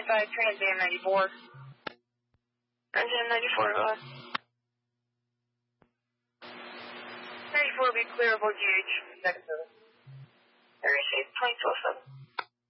Trans Am 94. Trans Am 94, go ahead. 94 will be clearable GH. Next service. Receive 2207.